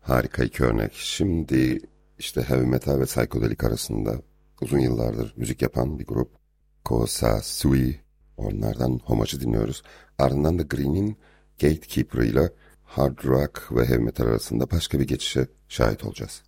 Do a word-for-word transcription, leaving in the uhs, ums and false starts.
Harika iki örnek. Şimdi işte heavy metal ve psychedelic arasında uzun yıllardır müzik yapan bir grup. Kosa Sui. Onlardan Homaj'ı dinliyoruz. Ardından da Green'in Gatekeeper ile hard rock ve heavy metal arasında başka bir geçişe şahit olacağız.